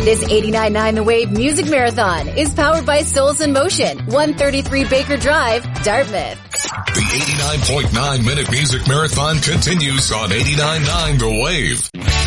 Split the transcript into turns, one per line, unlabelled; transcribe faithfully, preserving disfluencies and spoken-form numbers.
This eighty-nine point nine The Wave Music Marathon is powered by Souls in Motion, one thirty-three Baker Drive, Dartmouth.
The eighty-nine point nine Minute Music Marathon continues on eighty-nine point nine The Wave.